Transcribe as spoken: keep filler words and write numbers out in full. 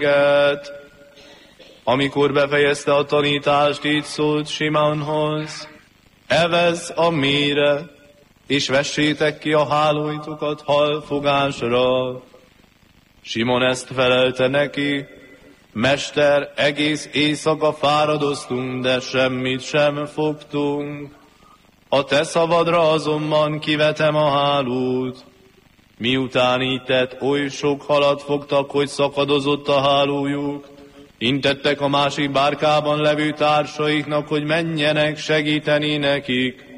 Amikor befejezte a tanítást, így szólt Simonhoz: evez a mélyre, és vessétek ki a hálóitokat halfogásra. Simon ezt felelte neki: Mester, egész éjszaka fáradoztunk, de semmit sem fogtunk. A te szavadra azonban kivetem a hálót. Miután így tett, oly sok halat fogtak, hogy szakadozott a hálójuk. Intettek a másik bárkában levő társaiknak, hogy menjenek segíteni nekik.